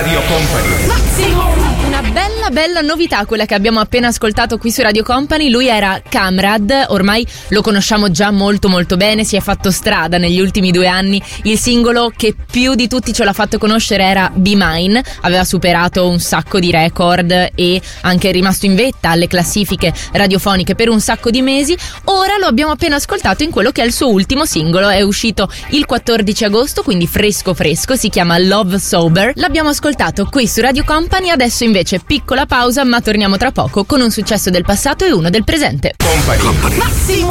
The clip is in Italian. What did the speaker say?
Radio Company. Una bella novità quella che abbiamo appena ascoltato qui su Radio Company. Lui era Kamrad, ormai lo conosciamo già molto bene, si è fatto strada negli ultimi 2 anni. Il singolo che più di tutti ce l'ha fatto conoscere era Be Mine, aveva superato un sacco di record e anche rimasto in vetta alle classifiche radiofoniche per un sacco di mesi. Ora lo abbiamo appena ascoltato in quello che è il suo ultimo singolo, è uscito il 14 agosto, quindi fresco, si chiama Love Sober. L'abbiamo ascoltato qui su Radio Company, adesso invece piccola pausa, ma torniamo tra poco con un successo del passato e uno del presente. Company.